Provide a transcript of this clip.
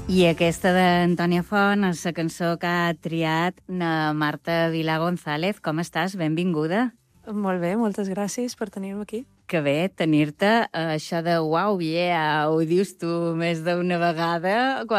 I aquesta d'Antònia Font és la cançó que ha triat na Marta Vilà González. Com estàs? Benvinguda. Molt bé, moltes gràcies per tenir-me aquí. Que bé tenir-te. Això de wow, yeah, ho dius tu més d'una vegada